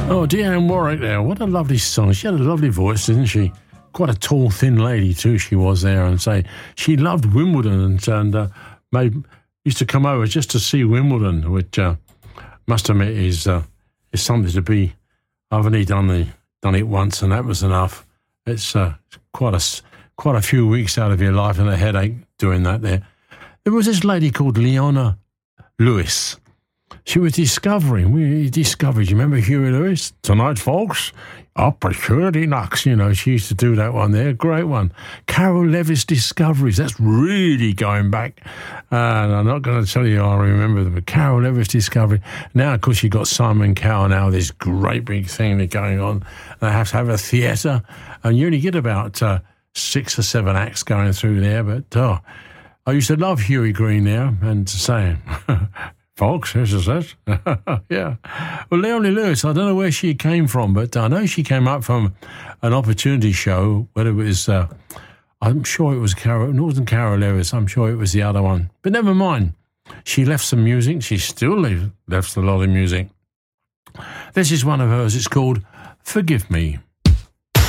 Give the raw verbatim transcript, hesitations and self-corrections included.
Oh, Deanne Warwick there. What a lovely song. She had a lovely voice, didn't she? Quite a tall, thin lady, too, she was there. And say she loved Wimbledon and, and uh, made, used to come over just to see Wimbledon, which uh, must admit is uh, is something to be. I've only done, the, done it once, and that was enough. It's uh, quite a, quite a few weeks out of your life and a headache doing that there. There was this lady called Leona Lewis. She was discovering, we discovered, you remember Huey Lewis? Tonight, folks, opportunity knocks. You know, she used to do that one there, great one. Carol Levis Discoveries, that's really going back. Uh, and I'm not going to tell you I remember them, but Carol Levis Discovery. Now, of course, you've got Simon Cowell now, this great big thing that's going on. They have to have a theatre, and you only get about uh, six or seven acts going through there. But oh, I used to love Huey Green now, and to say... Folks, this is it. Yeah. Well, Leonie Lewis, I don't know where she came from, but I know she came up from an opportunity show, whether it was, uh, I'm sure it was Carol, it wasn't Carol Lewis, I'm sure it was the other one. But never mind. She left some music. She still leave, left a lot of music. This is one of hers. It's called Forgive Me.